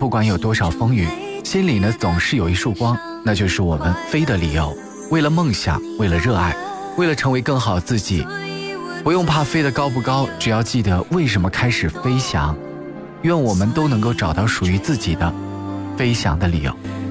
不管有多少风雨，心里呢总是有一束光，那就是我们飞的理由。为了梦想，为了热爱，为了成为更好自己，不用怕飞得高不高，只要记得为什么开始飞翔。愿我们都能够找到属于自己的飞翔的理由。